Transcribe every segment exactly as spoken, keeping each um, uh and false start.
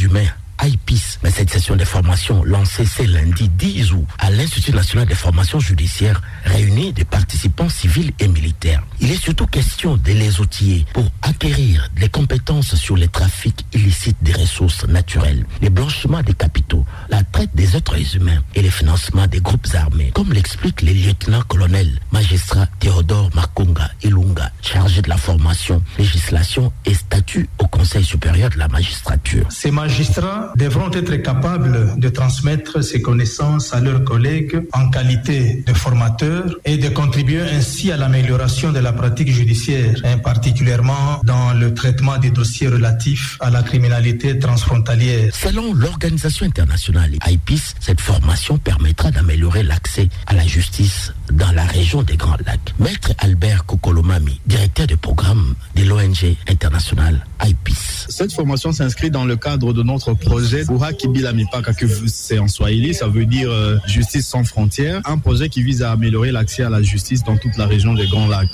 humains, I P I S. Mais cette session de formation lancée ce lundi dix août à l'Institut national de formation judiciaire réunit des participants civils et militaires. Il est surtout question de les outiller pour acquérir des compétences sur les trafics illicites des ressources naturelles, les blanchiments des capitaux, la traite des êtres humains et le financement des groupes armés, comme l'explique le lieutenant-colonel magistrat Théodore Makonga Ilunga, chargé de la formation, législation et statut au Conseil supérieur de la magistrature. Ces magistrats devront être capables de transmettre ces connaissances à leurs collègues en qualité de formateurs et de contribuer ainsi à l'amélioration de la pratique judiciaire, et particulièrement dans le traitement des dossiers relatifs à la criminalité transfrontalière. Selon l'Organisation internationale I P I S, cette formation permettra d'améliorer l'accès à la justice dans la région des Grands Lacs. Maître Albert Kokolomami, directeur de programme de l'O N G internationale I P I S. Cette formation s'inscrit dans le cadre de notre projet Buhaki Bila Mipaka, que c'est en Swahili, ça veut dire euh, justice sans frontières, un projet qui vise à améliorer l'accès à la justice dans toute la région des Grands Lacs.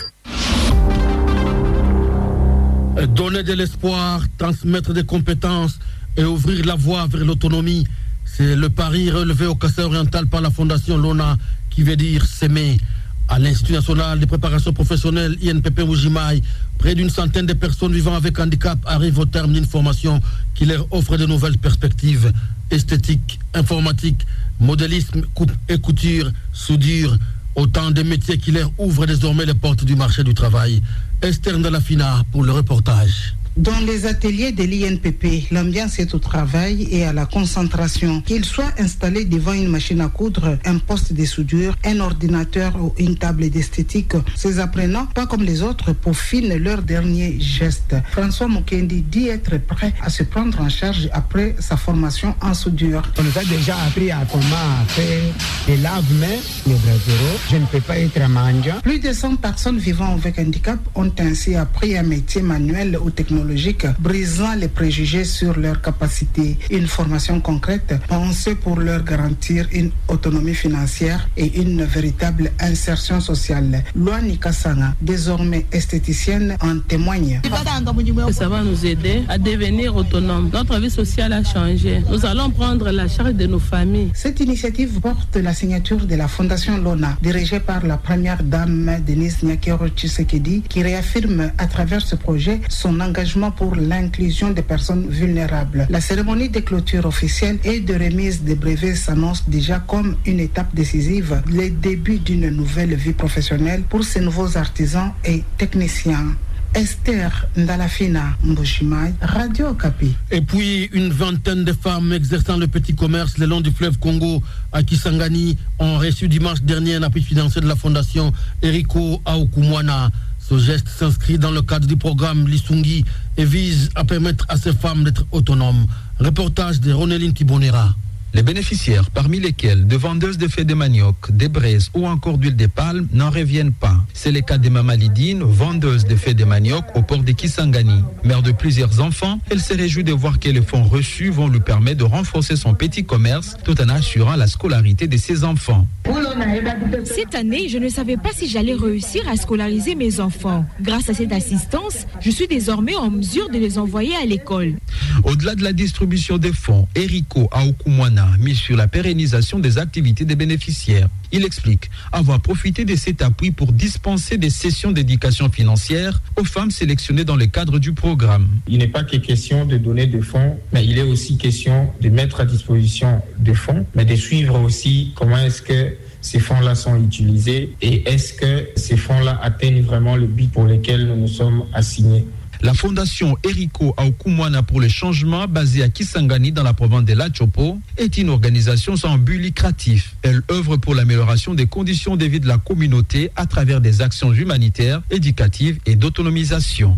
Donner de l'espoir, transmettre des compétences et ouvrir la voie vers l'autonomie, c'est le pari relevé au Kassai oriental par la Fondation Lona, qui veut dire s'aimer. À l'Institut national de préparation professionnelle I N P P Ujimai, près d'une centaine de personnes vivant avec handicap arrivent au terme d'une formation qui leur offre de nouvelles perspectives. Esthétique, informatique, modélisme, coupe et couture, soudure, autant de métiers qui leur ouvrent désormais les portes du marché du travail. Esther Ndalafina pour le reportage. Dans les ateliers de l'I N P P, l'ambiance est au travail et à la concentration. Qu'ils soient installés devant une machine à coudre, un poste de soudure, un ordinateur ou une table d'esthétique, ces apprenants, pas comme les autres, peaufinent leurs derniers gestes. François Mukendi dit être prêt à se prendre en charge après sa formation en soudure. On nous a déjà appris à comment faire des lave-mains, les bras. Je ne peux pas être mangeant. Plus de cent personnes vivant avec handicap ont ainsi appris un métier manuel ou technologique, brisant les préjugés sur leurs capacités. Une formation concrète pensée pour leur garantir une autonomie financière et une véritable insertion sociale. Luani Kassanga, désormais esthéticienne, en témoigne. Ça va nous aider à devenir autonomes. Notre vie sociale a changé. Nous allons prendre la charge de nos familles. Cette initiative porte la signature de la Fondation Lona, dirigée par la première dame Denise Nyakero Tshisekedi, qui réaffirme à travers ce projet son engagement pour l'inclusion des personnes vulnérables. La cérémonie de clôture officielle et de remise des brevets s'annonce déjà comme une étape décisive, le début d'une nouvelle vie professionnelle pour ces nouveaux artisans et techniciens. Esther Ndalafina Mbushimai, Radio Okapi. Et puis, une vingtaine de femmes exerçant le petit commerce le long du fleuve Congo à Kisangani ont reçu dimanche dernier un appui financier de la fondation Eriko Aokumwana. Ce geste s'inscrit dans le cadre du programme Lisungi et vise à permettre à ces femmes d'être autonomes. Reportage de Ronéline Tibonera. Les bénéficiaires, parmi lesquels de vendeuses de fèves de manioc, de braises ou encore d'huile de palme, n'en reviennent pas. C'est le cas de Mama Lidine, vendeuse de fèves de manioc au port de Kisangani. Mère de plusieurs enfants, elle se réjouit de voir que les fonds reçus vont lui permettre de renforcer son petit commerce tout en assurant la scolarité de ses enfants. Cette année, je ne savais pas si j'allais réussir à scolariser mes enfants. Grâce à cette assistance, je suis désormais en mesure de les envoyer à l'école. Au-delà de la distribution des fonds, Eriko Aokumwana mise sur la pérennisation des activités des bénéficiaires. Il explique avoir profité de cet appui pour dispenser des sessions d'éducation financière aux femmes sélectionnées dans le cadre du programme. Il n'est pas que question de donner des fonds, mais il est aussi question de mettre à disposition des fonds, mais de suivre aussi comment est-ce que ces fonds-là sont utilisés et est-ce que ces fonds-là atteignent vraiment le but pour lequel nous nous sommes assignés. La fondation Eriko Aokumwana pour le changement, basée à Kisangani dans la province de Lachopo, est une organisation sans but lucratif. Elle œuvre pour l'amélioration des conditions de vie de la communauté à travers des actions humanitaires, éducatives et d'autonomisation.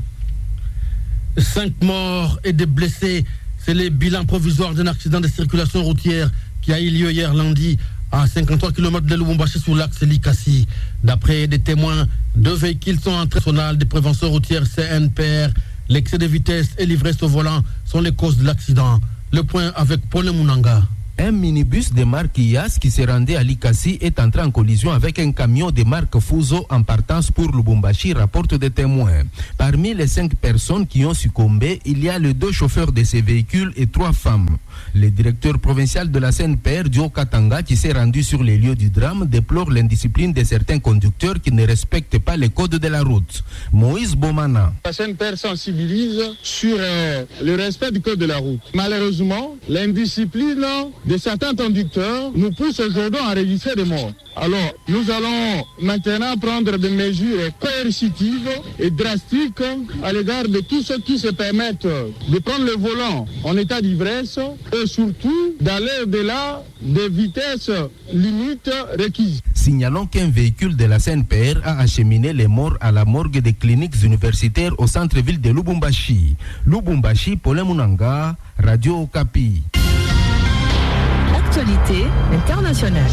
Cinq morts et des blessés, c'est le bilan provisoire d'un accident de circulation routière qui a eu lieu hier lundi à cinquante-trois kilomètres de Lubumbashi sur l'axe Likasi. D'après des témoins, deux véhicules sont entrés au national de prévention routière C N P R. L'excès de vitesse et l'ivresse au volant sont les causes de l'accident. Le point avec Paul Mounanga. Un minibus de marque I A S qui se rendait à Likasi est entré en collision avec un camion de marque Fuso en partance pour Lubumbashi, rapportent des témoins. Parmi les cinq personnes qui ont succombé, il y a les deux chauffeurs de ces véhicules et trois femmes. Le directeur provincial de la C N P R, Dio Katanga, qui s'est rendu sur les lieux du drame, déplore l'indiscipline de certains conducteurs qui ne respectent pas les codes de la route. Moïse Bomana. La C N P R sensibilise sur euh, le respect du code de la route. Malheureusement, l'indiscipline de certains conducteurs nous pousse aujourd'hui à enregistrer des morts. Alors, nous allons maintenant prendre des mesures coercitives et drastiques à l'égard de tous ceux qui se permettent de prendre le volant en état d'ivresse et surtout d'aller au-delà des vitesses limites requises. Signalons qu'un véhicule de la C N P R a acheminé les morts à la morgue des cliniques universitaires au centre-ville de Lubumbashi. Lubumbashi, Paulin Munanga, Radio Okapi. Actualité internationale.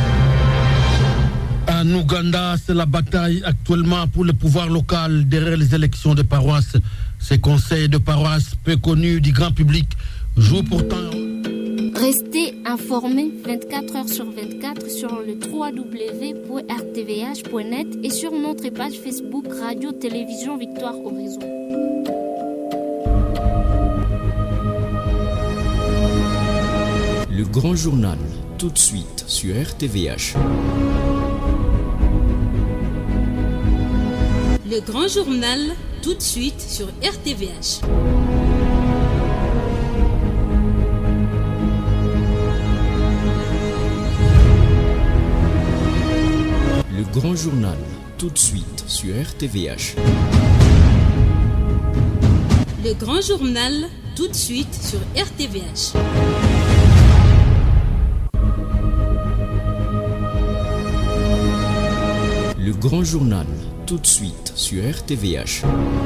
En Ouganda, c'est la bataille actuellement pour le pouvoir local derrière les élections de paroisse. Ces conseils de paroisse peu connus du grand public jouent pourtant... Restez informés vingt-quatre heures sur vingt-quatre sur le w w w point r t v h point net et sur notre page Facebook Radio Télévision Victoire Horizon. Le grand journal, tout de suite sur R T V H. Le grand journal, tout de suite sur R T V H. Le grand journal, tout de suite sur R T V H. Le grand journal, tout de suite sur R T V H. Le grand journal, tout de suite sur R T V H.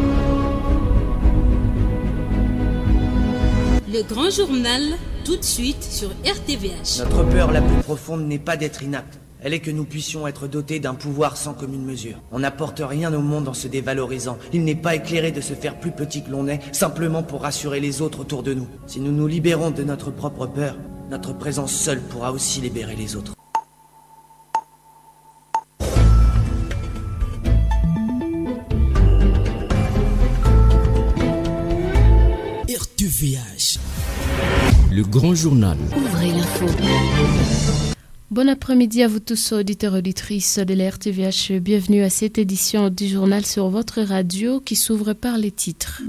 Le grand journal, tout de suite sur R T V H. Notre peur la plus profonde n'est pas d'être inapte. Elle est que nous puissions être dotés d'un pouvoir sans commune mesure. On n'apporte rien au monde en se dévalorisant. Il n'est pas éclairé de se faire plus petit que l'on est, simplement pour rassurer les autres autour de nous. Si nous nous libérons de notre propre peur, notre présence seule pourra aussi libérer les autres. R T V H. Le grand journal. Ouvrez l'info. Bon après-midi à vous tous, auditeurs et auditrices de la R T V H. Bienvenue à cette édition du journal sur votre radio qui s'ouvre par les titres.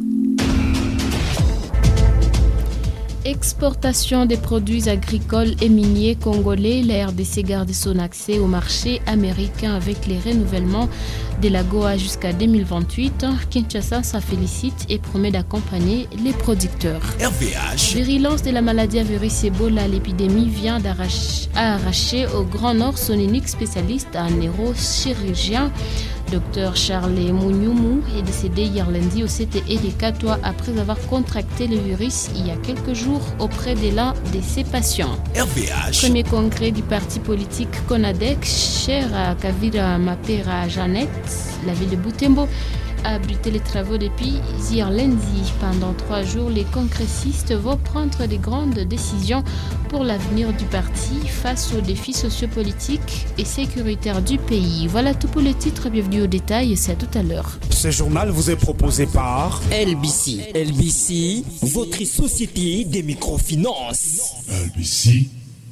Exportation des produits agricoles et miniers congolais, la R D C garde son accès au marché américain avec les renouvellements de la G O A jusqu'à deux mille vingt-huit. Kinshasa s'en félicite et promet d'accompagner les producteurs. R V H. Virulence de la maladie à virus Ebola, l'épidémie vient d'arracher arracher au Grand Nord son unique spécialiste, un neurochirurgien. Docteur Charles Munyumu est décédé hier lundi au C T E de Katoa après avoir contracté le virus il y a quelques jours auprès de l'un de ses patients. R V H. Premier congrès du parti politique Conadec, cher à Kavira Mapera Jeannette, la ville de Butembo, a abrité les travaux depuis hier lundi. Pendant trois jours, les congressistes vont prendre des grandes décisions pour l'avenir du parti face aux défis sociopolitiques et sécuritaires du pays. Voilà tout pour les titres. Bienvenue au détail, c'est à tout à l'heure. Ce journal vous est proposé par L B C. L B C, votre société des microfinances. L B C,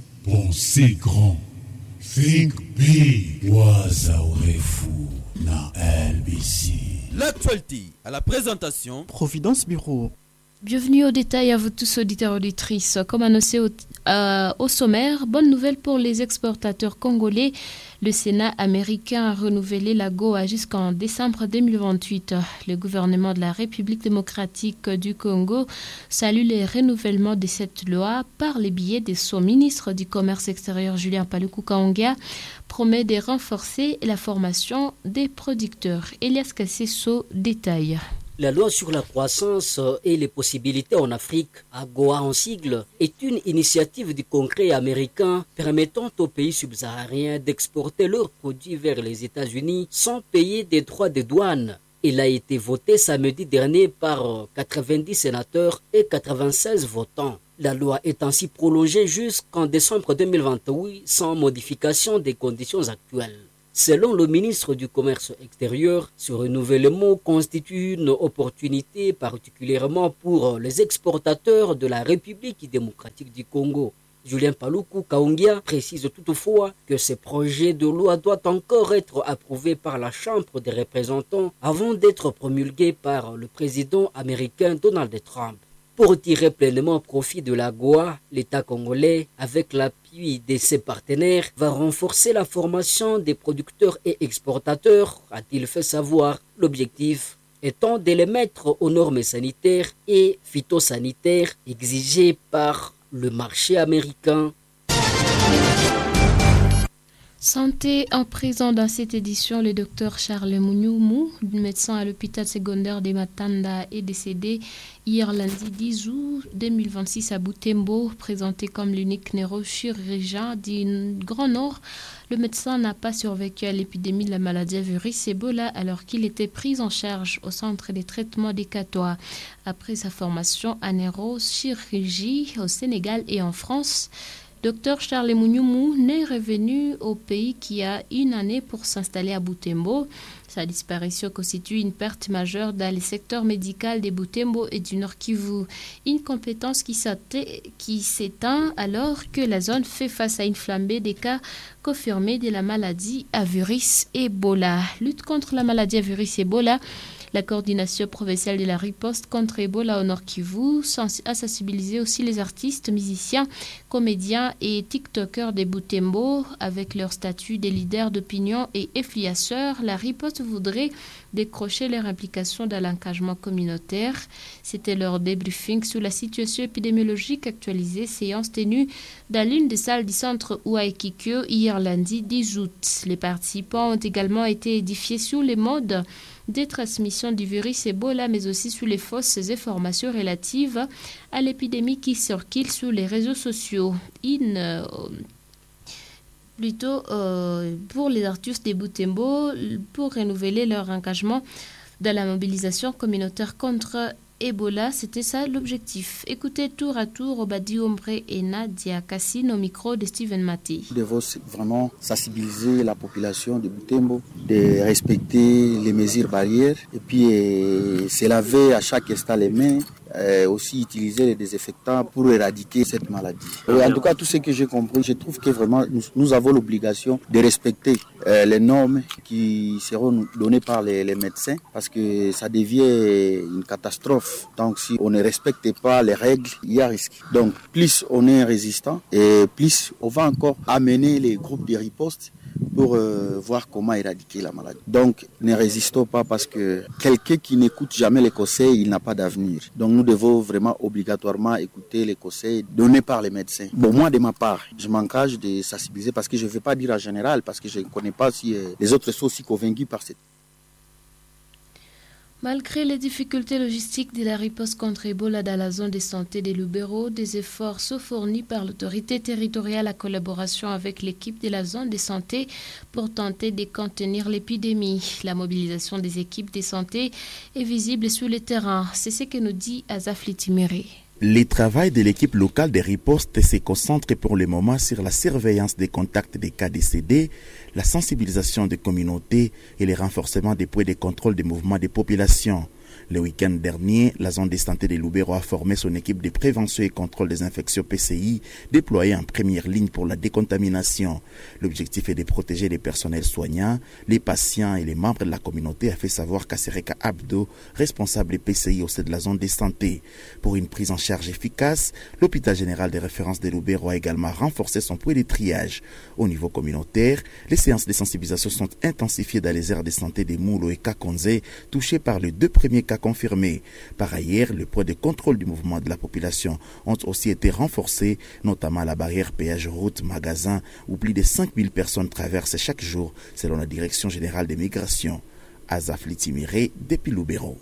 pensez grand. Think big. Wazaorefu na L B C. L'actualité à la présentation Providence Bureau. Bienvenue au détail à vous tous auditeurs et auditrices. Comme annoncé au, euh, au sommaire, bonne nouvelle pour les exportateurs congolais. Le Sénat américain a renouvelé la G O A jusqu'en décembre deux mille vingt-huit. Le gouvernement de la République démocratique du Congo salue les renouvellements de cette loi par les billets de son ministre du Commerce extérieur Julien Paluku Kahongya promet de renforcer la formation des producteurs. Elias Kassesso détaille. La loi sur la croissance et les possibilités en Afrique, A G O A en sigle, est une initiative du Congrès américain permettant aux pays subsahariens d'exporter leurs produits vers les États-Unis sans payer des droits de douane. Il a été voté samedi dernier par quatre-vingt-dix sénateurs et quatre-vingt-seize votants. La loi est ainsi prolongée jusqu'en décembre deux mille vingt-huit sans modification des conditions actuelles. Selon le ministre du Commerce extérieur, ce renouvellement constitue une opportunité particulièrement pour les exportateurs de la République démocratique du Congo. Julien Paluku Kaungia précise toutefois que ce projet de loi doit encore être approuvé par la Chambre des représentants avant d'être promulgué par le président américain Donald Trump. Pour tirer pleinement profit de la G O A, l'État congolais, avec l'appui de ses partenaires, va renforcer la formation des producteurs et exportateurs, a-t-il fait savoir. L'objectif étant de les mettre aux normes sanitaires et phytosanitaires exigées par le marché américain. Santé en prison. Dans cette édition, le docteur Charles Mouniumou, médecin à l'hôpital secondaire de Matanda, est décédé hier lundi dix août deux mille vingt-six à Butembo. Présenté comme l'unique neurochirurgien du Grand Nord, le médecin n'a pas survécu à l'épidémie de la maladie à virus Ebola alors qu'il était pris en charge au centre de traitement des Catois. Après sa formation en neurochirurgie au Sénégal et en France, Docteur Charles Mouniumou n'est revenu au pays qui a une année pour s'installer à Butembo. Sa disparition constitue une perte majeure dans le secteur médical de Butembo et du Nord Kivu. Une compétence qui s'éteint alors que la zone fait face à une flambée des cas confirmés de la maladie à virus Ebola. Lutte contre la maladie à virus Ebola. La coordination provinciale de la riposte contre Ebola au Nord Kivu a sensibilisé aussi les artistes, musiciens, comédiens et tiktokers de Butembo avec leur statut de leaders d'opinion et influenceurs. La riposte voudrait décrocher leur implication dans l'engagement communautaire. C'était leur débriefing sur la situation épidémiologique actualisée, séance tenue dans l'une des salles du centre Ouaikikyo hier lundi dix août. Les participants ont également été édifiés sur les modes des transmissions du virus Ebola, mais aussi sur les fausses informations relatives à l'épidémie qui circule sur les réseaux sociaux. Une, euh, plutôt euh, pour les artistes de Butembo, pour renouveler leur engagement dans la mobilisation communautaire contre Ebola, c'était ça l'objectif. Écoutez tour à tour Obadi Ombre et Nadia Kassine au micro de Steven Maté. Nous devons vraiment sensibiliser la population de Butembo, de respecter les mesures barrières et puis euh, se laver à chaque instant les mains. Euh, aussi utiliser les désinfectants pour éradiquer cette maladie. Et en tout cas, tout ce que j'ai compris, je trouve que vraiment nous, nous avons l'obligation de respecter euh, les normes qui seront données par les, les médecins parce que ça devient une catastrophe. Donc si on ne respecte pas les règles, il y a risque. Donc plus on est résistant et plus on va encore amener les groupes de riposte pour euh, voir comment éradiquer la maladie. Donc, ne résistons pas parce que quelqu'un qui n'écoute jamais les conseils, il n'a pas d'avenir. Donc, nous devons vraiment obligatoirement écouter les conseils donnés par les médecins. Bon, moi, de ma part, je m'engage de sensibiliser parce que je ne veux pas dire en général, parce que je ne connais pas si euh, les autres sont aussi convaincus par cette... Malgré les difficultés logistiques de la riposte contre Ebola dans la zone de santé des Lubero, des efforts sont fournis par l'autorité territoriale en collaboration avec l'équipe de la zone de santé pour tenter de contenir l'épidémie. La mobilisation des équipes de santé est visible sur le terrain. C'est ce que nous dit Azaf Litiméré. Le travail de l'équipe locale de riposte se concentre pour le moment sur la surveillance des contacts des cas décédés, la sensibilisation des communautés et le renforcement des points de contrôle des mouvements des populations. Le week-end dernier, la zone de santé de Lubero a formé son équipe de prévention et contrôle des infections P C I, déployée en première ligne pour la décontamination. L'objectif est de protéger les personnels soignants, les patients et les membres de la communauté, a fait savoir Kasereka Abdo, responsable P C I au sein de la zone de santé. Pour une prise en charge efficace, l'hôpital général de référence de Lubero a également renforcé son point de triage. Au niveau communautaire, les séances de sensibilisation sont intensifiées dans les aires de santé de Moulo et Kakonze, touchés par les deux premiers cas confirmés. Par ailleurs, les points de contrôle du mouvement de la population ont aussi été renforcés, notamment à la barrière péage route magasin où plus de cinq mille personnes traversent chaque jour selon la Direction générale des migrations. Azaf Litiméré depuis Lubero.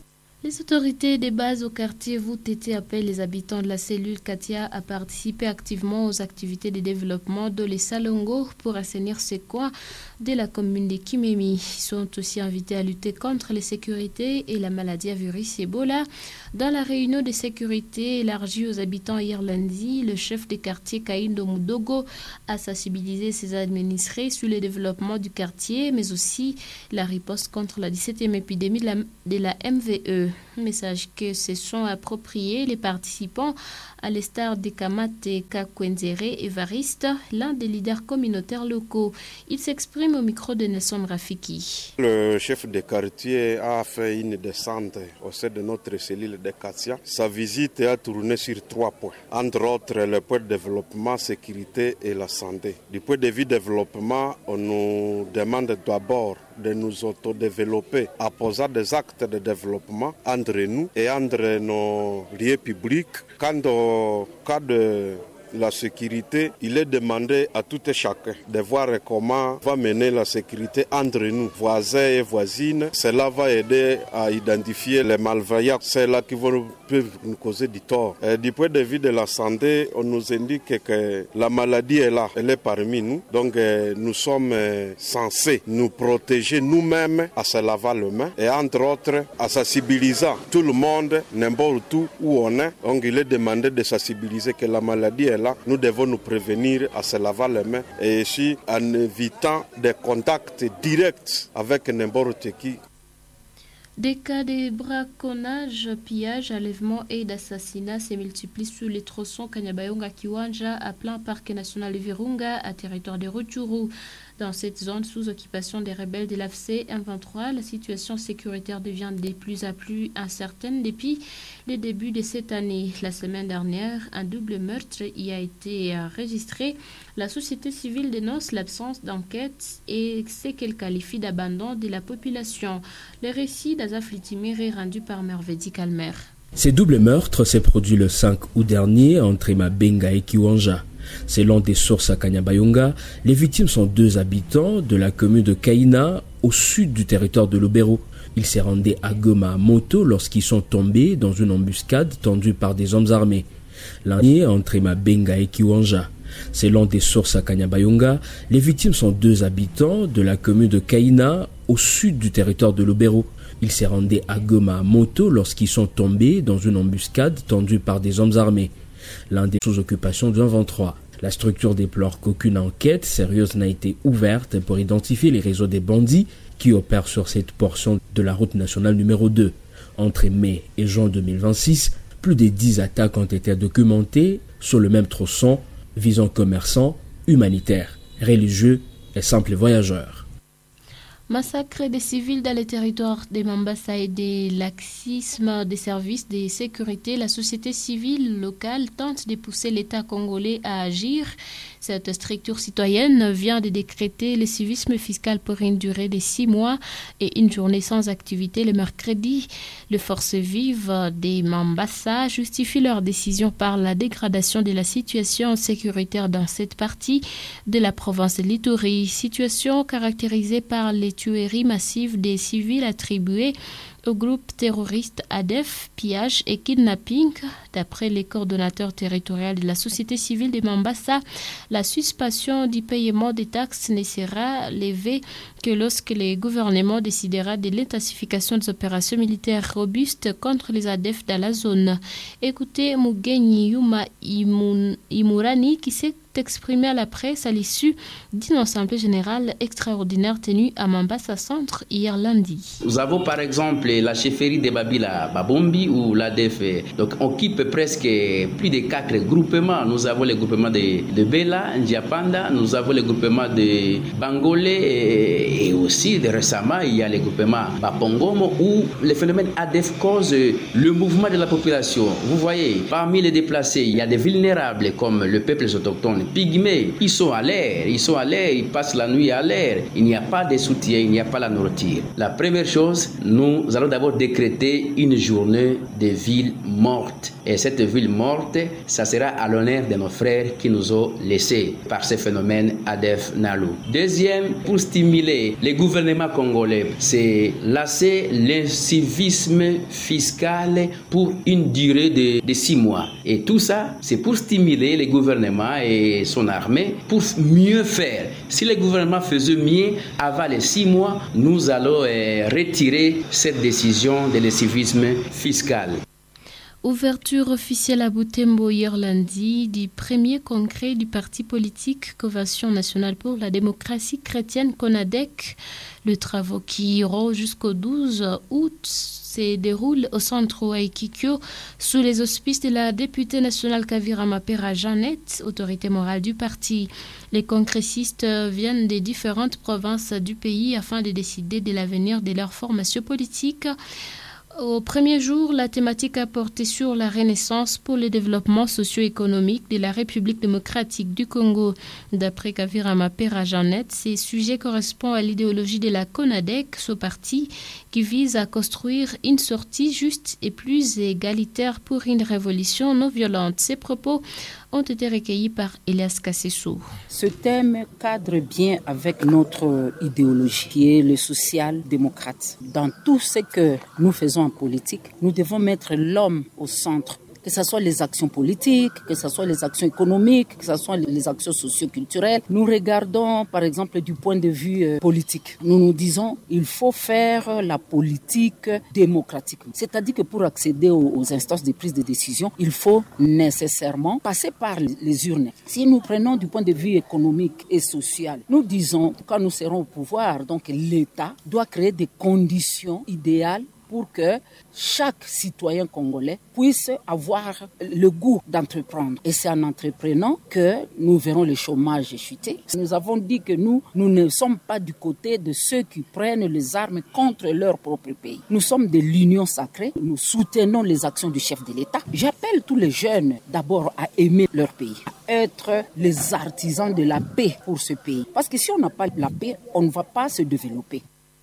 Les autorités des bases au quartier Voutété appellent les habitants de la cellule Katia à participer activement aux activités de développement de les Salongo pour assainir ces coins de la commune de Kimemi. Ils sont aussi invités à lutter contre les sécurités et la maladie à virus Ebola. Dans la réunion de sécurité élargie aux habitants hier lundi, le chef de quartier Kaindo Mudogo a sensibilisé ses administrés sur le développement du quartier, mais aussi la riposte contre la dix-septième épidémie de la, de la M V E. Message que se sont appropriés les participants, à l'instar de Kamate Kakwenzere Evariste, l'un des leaders communautaires locaux. Il s'exprime au micro de Nelson Rafiki. Le chef de quartier a fait une descente au sein de notre cellule de Katia. Sa visite a tourné sur trois points, entre autres le point de développement, sécurité et la santé. Du point de vue développement, on nous demande d'abord de nous autodévelopper en posant des actes de développement entre nous et entre nos lieux publics. Quant au cas de la sécurité, il est demandé à tout et chacun de voir comment va mener la sécurité entre nous, voisins et voisines. Cela va aider à identifier les malveillants, ceux-là qui vont, peuvent nous causer du tort. Et du point de vue de la santé, on nous indique que la maladie est là, elle est parmi nous. Donc nous sommes censés nous protéger nous-mêmes à se laver les mains et entre autres à sensibiliser tout le monde, n'importe où on est. Donc il est demandé de sensibiliser que la maladie est là, nous devons nous prévenir à se laver les mains et aussi en évitant des contacts directs avec n'importe qui. Des cas de braconnage, pillage, enlèvement et d'assassinat se multiplient sur les tronçons Kanyabayonga Kiwanja à plein parc national de Virunga à territoire de Rutshuru. Dans cette zone sous occupation des rebelles de l'A F C M vingt-trois, la situation sécuritaire devient de plus en plus incertaine depuis le début de cette année. La semaine dernière, un double meurtre y a été enregistré. La société civile dénonce l'absence d'enquête et ce qu'elle qualifie d'abandon de la population. Le récit d'Azaf Litimir est rendu par Mervedi Calmer. Ces doubles meurtres s'est produit le cinq août dernier entre Mabenga et Kiwanja. Selon des sources à Kanyabayonga, les victimes sont deux habitants de la commune de Kaina, au sud du territoire de Lubero. Ils se rendaient à Goma à moto lorsqu'ils sont tombés dans une embuscade tendue par des hommes armés. L'année entre Mabenga et Kiwanja. Selon des sources à Kanyabayonga, les victimes sont deux habitants de la commune de Kaina, au sud du territoire de Lubero. Ils se rendaient à Goma à moto lorsqu'ils sont tombés dans une embuscade tendue par des hommes armés. L'un des sous-occupations du M vingt-trois. La structure déplore qu'aucune enquête sérieuse n'a été ouverte pour identifier les réseaux des bandits qui opèrent sur cette portion de la route nationale numéro deux. Entre mai et juin deux mille vingt-six, plus de dix attaques ont été documentées sur le même tronçon visant commerçants, humanitaires, religieux et simples voyageurs. Massacre des civils dans les territoires de Mambasa et des laxismes des services de sécurité, la société civile locale tente de pousser l'État congolais à agir. Cette structure citoyenne vient de décréter le civisme fiscal pour une durée de six mois et une journée sans activité le mercredi. Les forces vives des Mambasa justifient leur décision par la dégradation de la situation sécuritaire dans cette partie de la province de l'Ituri, situation caractérisée par les tueries massives des civils attribuées au groupe terroriste A D E F, pillage et kidnapping. D'après les coordonnateurs territoriaux de la société civile de Mambasa, la suspension du paiement des taxes ne sera levée que lorsque le gouvernement décidera de l'intensification des opérations militaires robustes contre les A D E F dans la zone. Écoutez Mugenyi Yuma Imurani qui s'est exprimé à la presse à l'issue d'une assemblée générale extraordinaire tenue à Mambasa Centre hier lundi. Nous avons par exemple la chefferie de Babila Babombi où l'A D F donc occupe presque plus de quatre groupements. Nous avons le groupement de, de Bela, Ndiapanda, nous avons le groupement de Bangolé et, et aussi de récemment il y a le groupement Bapongomo où le phénomène A D F cause le mouvement de la population. Vous voyez, parmi les déplacés, il y a des vulnérables comme le peuple autochtone pygmées. Ils sont à l'air, ils sont à l'air, ils passent la nuit à l'air. Il n'y a pas de soutien, il n'y a pas la nourriture. La première chose, nous allons d'abord décréter une journée de ville morte. Et cette ville morte, ça sera à l'honneur de nos frères qui nous ont laissés par ce phénomène A D F Nalu. Deuxième, pour stimuler les gouvernements congolais, c'est lasser l'incivisme fiscal pour une durée de, de six mois. Et tout ça, c'est pour stimuler les gouvernements et son armée pour mieux faire. Si les gouvernements faisaient mieux avant les six mois, nous allons euh, retirer cette décision de l'incivisme fiscal. Ouverture officielle à Butembo hier lundi du premier congrès du parti politique Convention nationale pour la démocratie chrétienne CONADEC. Le travaux qui iront jusqu'au douze août se déroule au centre Waikikio sous les auspices de la députée nationale Kavira Mapera Jeannette, autorité morale du parti. Les congressistes viennent des différentes provinces du pays afin de décider de l'avenir de leur formation politique. Au premier jour, la thématique a porté sur la renaissance pour le développement socio-économique de la République démocratique du Congo. D'après Kavira Mapera Jeannette, ces sujets correspondent à l'idéologie de la CONADEC, ce parti qui vise à construire une sortie juste et plus égalitaire pour une révolution non violente. Ces propos ont été recueillis par Elias Kassessou. Ce thème cadre bien avec notre idéologie qui est le social-démocrate. Dans tout ce que nous faisons en politique, nous devons mettre l'homme au centre. Que ce soit les actions politiques, que ce soit les actions économiques, que ce soit les actions socio-culturelles. Nous regardons, par exemple, du point de vue euh, politique. Nous nous disons, il faut faire la politique démocratique. C'est-à-dire que pour accéder aux, aux instances de prise de décision, il faut nécessairement passer par les urnes. Si nous prenons du point de vue économique et social, nous disons, quand nous serons au pouvoir, donc l'État doit créer des conditions idéales pour que chaque citoyen congolais puisse avoir le goût d'entreprendre. Et c'est en entreprenant que nous verrons le chômage chuter. Nous avons dit que nous, nous ne sommes pas du côté de ceux qui prennent les armes contre leur propre pays. Nous sommes de l'union sacrée. Nous soutenons les actions du chef de l'État. J'appelle tous les jeunes d'abord à aimer leur pays, à être les artisans de la paix pour ce pays. Parce que si on n'a pas la paix, on ne va pas se développer.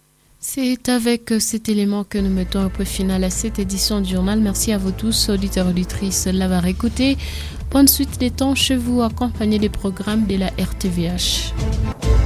C'est avec cet élément que nous mettons un point final à cette édition du journal. Merci à vous tous, auditeurs et auditrices, de l'avoir écouté. Bonne suite des temps chez vous, accompagnés des programmes de la R T V H.